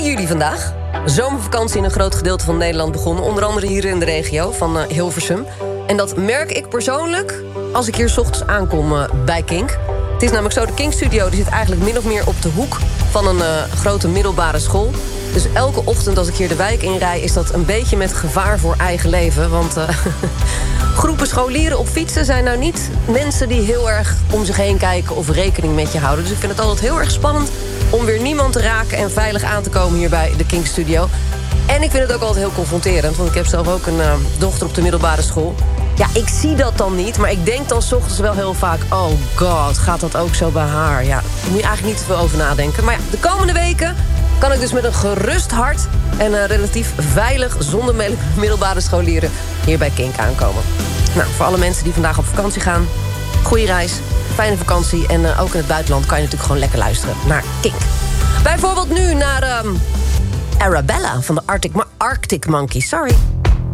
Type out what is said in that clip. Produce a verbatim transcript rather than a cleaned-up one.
juli vandaag. Zomervakantie in een groot gedeelte van Nederland begonnen. Onder andere hier in de regio van uh, Hilversum. En dat merk ik persoonlijk als ik hier 's ochtends aankom uh, bij Kink. Het is namelijk zo, de Kink Studio die zit eigenlijk min of meer op de hoek van een uh, grote middelbare school. Dus elke ochtend als ik hier de wijk inrij is dat een beetje met gevaar voor eigen leven. Want uh, groepen scholieren op fietsen zijn nou niet mensen die heel erg om zich heen kijken of rekening met je houden. Dus ik vind het altijd heel erg spannend om weer niemand te raken en veilig aan te komen hier bij de Kink Studio. En ik vind het ook altijd heel confronterend, want ik heb zelf ook een uh, dochter op de middelbare school. Ja, ik zie dat dan niet, maar ik denk dan 's ochtends wel heel vaak, oh god, gaat dat ook zo bij haar? Ja, daar moet je eigenlijk niet te veel over nadenken. Maar ja, de komende weken kan ik dus met een gerust hart en uh, relatief veilig zonder middelbare scholieren hier bij Kink aankomen. Nou, voor alle mensen die vandaag op vakantie gaan, goede reis, fijne vakantie. En uh, ook in het buitenland kan je natuurlijk gewoon lekker luisteren naar Kink. Bijvoorbeeld nu naar um, Arabella van de Arctic, Arctic Monkeys. Sorry.